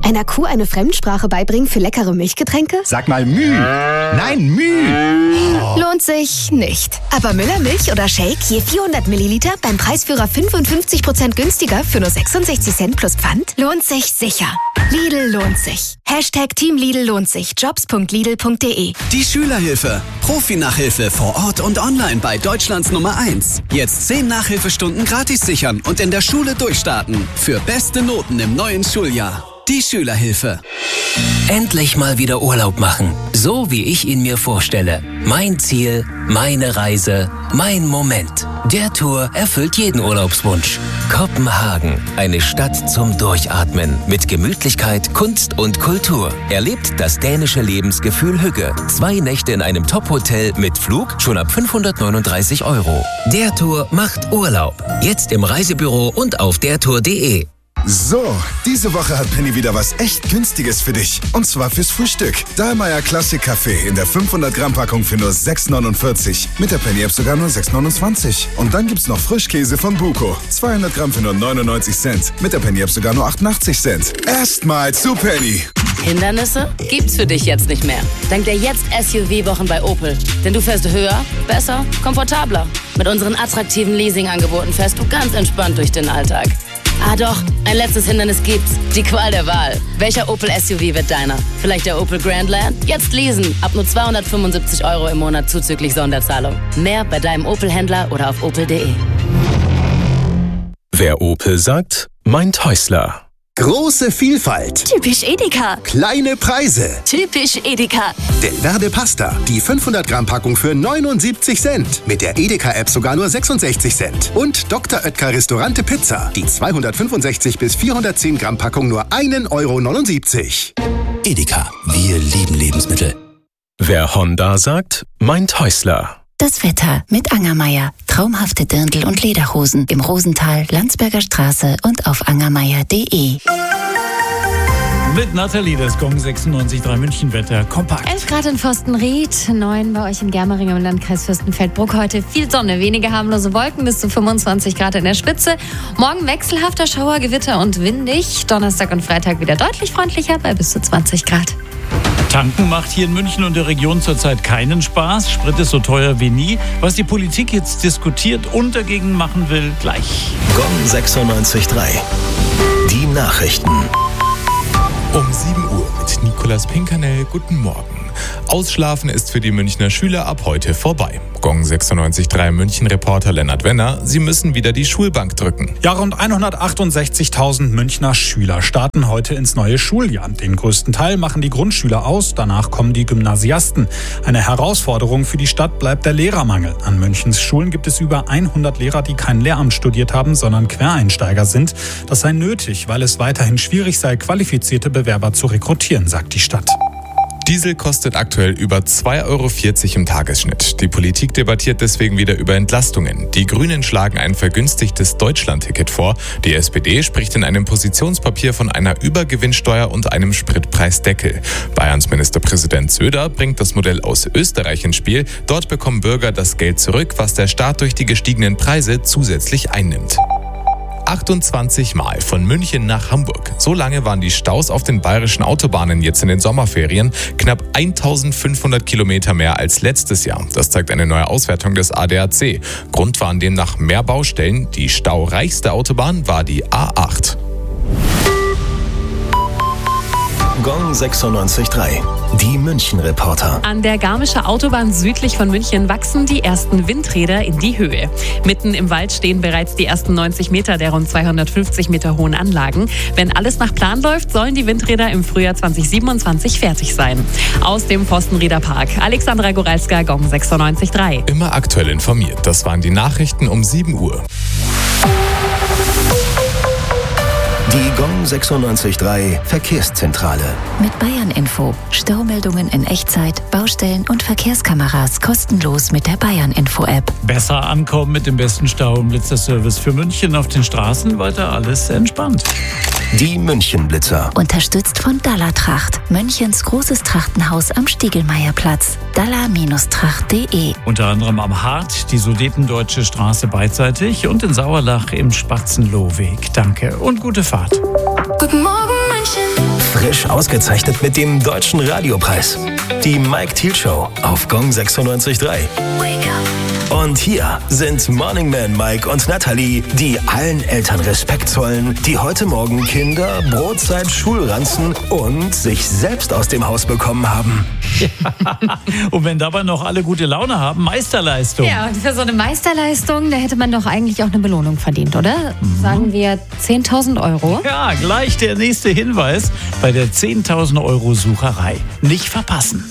Einer Kuh eine Fremdsprache beibringen für leckere Milchgetränke? Sag mal Müh. Nein, Müh. Lohnt sich nicht. Aber Müllermilch oder Shake je 400 Milliliter beim Preisführer 55% günstiger für nur 66 Cent plus Pfand? Lohnt sich sicher. Lidl lohnt sich. Team Lidl lohnt sich. Jobs.lidl.de. Die Schülerhilfe. Profi-Nachhilfe vor Ort und online bei Deutschlands Nummer 1. Jetzt 10 Nachhilfestunden gratis sichern und in der Schule durchstarten. Für beste Noten im neuen Schuljahr. Die Schülerhilfe. Endlich mal wieder Urlaub machen. So wie ich ihn mir vorstelle. Mein Ziel, meine Reise, mein Moment. Der Tour erfüllt jeden Urlaubswunsch. Kopenhagen. Eine Stadt zum Durchatmen. Mit Gemütlichkeit, Kunst und Kultur. Erlebt das dänische Lebensgefühl Hügge. 2 Nächte in einem Top-Hotel mit Flug schon ab 539 €. Der Tour macht Urlaub. Jetzt im Reisebüro und auf dertour.de. So, diese Woche hat Penny wieder was echt Günstiges für dich. Und zwar fürs Frühstück. Dahlmeier Classic Kaffee in der 500 Gramm Packung für nur 6,49. Mit der Penny App sogar nur 6,29. Und dann gibt's noch Frischkäse von Buko. 200 Gramm für nur 99 Cent. Mit der Penny App sogar nur 88 Cent. Erstmal zu Penny. Hindernisse gibt's für dich jetzt nicht mehr. Dank der jetzt SUV-Wochen bei Opel. Denn du fährst höher, besser, komfortabler. Mit unseren attraktiven Leasing-Angeboten fährst du ganz entspannt durch den Alltag. Ah doch, ein letztes Hindernis gibt's. Die Qual der Wahl. Welcher Opel SUV wird deiner? Vielleicht der Opel Grandland? Jetzt leasen. Ab nur 275 € im Monat zuzüglich Sonderzahlung. Mehr bei deinem Opel-Händler oder auf opel.de. Wer Opel sagt, meint Häusler. Große Vielfalt. Typisch Edeka. Kleine Preise. Typisch Edeka. Delverde Pasta. Die 500 Gramm Packung für 79 Cent. Mit der Edeka-App sogar nur 66 Cent. Und Dr. Oetker Restaurante Pizza. Die 265 bis 410 Gramm Packung nur 1,79 €. Edeka. Wir lieben Lebensmittel. Wer Honda sagt, meint Häusler. Das Wetter mit Angermeier. Traumhafte Dirndl- und Lederhosen im Rosental, Landsberger Straße und auf angermeier.de. Mit Nathalie, das Gong 96,3 München Wetter kompakt. 11 Grad in Forstenried, 9 bei euch in Germering im Landkreis Fürstenfeldbruck. Heute viel Sonne, wenige harmlose Wolken, bis zu 25 Grad in der Spitze. Morgen wechselhafter Schauer, Gewitter und windig. Donnerstag und Freitag wieder deutlich freundlicher bei bis zu 20 Grad. Tanken macht hier in München und der Region zurzeit keinen Spaß. Sprit ist so teuer wie nie. Was die Politik jetzt diskutiert und dagegen machen will, gleich. Gong 96,3. Die Nachrichten. Um 7 Uhr mit Nicolas Pinkernell. Guten Morgen. Ausschlafen ist für die Münchner Schüler ab heute vorbei. Gong 96,3 München-Reporter Lennart Wenner. Sie müssen wieder die Schulbank drücken. Ja, rund 168.000 Münchner Schüler starten heute ins neue Schuljahr. Den größten Teil machen die Grundschüler aus. Danach kommen die Gymnasiasten. Eine Herausforderung für die Stadt bleibt der Lehrermangel. An Münchens Schulen gibt es über 100 Lehrer, die kein Lehramt studiert haben, sondern Quereinsteiger sind. Das sei nötig, weil es weiterhin schwierig sei, qualifizierte Bewerber zu rekrutieren, sagt die Stadt. Diesel kostet aktuell über 2,40 € im Tagesschnitt. Die Politik debattiert deswegen wieder über Entlastungen. Die Grünen schlagen ein vergünstigtes Deutschlandticket vor. Die SPD spricht in einem Positionspapier von einer Übergewinnsteuer und einem Spritpreisdeckel. Bayerns Ministerpräsident Söder bringt das Modell aus Österreich ins Spiel. Dort bekommen Bürger das Geld zurück, was der Staat durch die gestiegenen Preise zusätzlich einnimmt. 28 Mal von München nach Hamburg. So lange waren die Staus auf den bayerischen Autobahnen jetzt in den Sommerferien. Knapp 1500 Kilometer mehr als letztes Jahr. Das zeigt eine neue Auswertung des ADAC. Grund waren demnach mehr Baustellen. Die staureichste Autobahn war die A8. Gong 96,3. Die München-Reporter. An der Garmischer Autobahn südlich von München wachsen die ersten Windräder in die Höhe. Mitten im Wald stehen bereits die ersten 90 Meter der rund 250 Meter hohen Anlagen. Wenn alles nach Plan läuft, sollen die Windräder im Frühjahr 2027 fertig sein. Aus dem Forstenrieder Park. Alexandra Goralska, Gong 96,3. Immer aktuell informiert. Das waren die Nachrichten um 7 Uhr. Die Gong 96,3 Verkehrszentrale. Mit Bayern Info. Staumeldungen in Echtzeit, Baustellen und Verkehrskameras kostenlos mit der Bayern Info App. Besser ankommen mit dem besten Stau- und Blitzerservice für München auf den Straßen. Weiter alles entspannt. Die München-Blitzer. Unterstützt von Dalla-Tracht. Münchens großes Trachtenhaus am Stiegelmeierplatz. dalla-tracht.de. Unter anderem am Hart, die Sudetendeutsche Straße beidseitig und in Sauerlach im Spatzenlohweg. Danke und gute Fahrt. Guten Morgen, München. Frisch ausgezeichnet mit dem Deutschen Radiopreis. Die Mike Thiel Show auf Gong 96.3. Und hier sind Morning Man Mike und Natalie, die allen Eltern Respekt zollen, die heute Morgen Kinder, Brotzeit, Schulranzen und sich selbst aus dem Haus bekommen haben. Ja. Und wenn dabei noch alle gute Laune haben, Meisterleistung. Ja, und für so eine Meisterleistung, da hätte man doch eigentlich auch eine Belohnung verdient, oder? Sagen wir 10.000 Euro. Ja, gleich der nächste Hinweis bei der 10.000 Euro Sucherei. Nicht verpassen.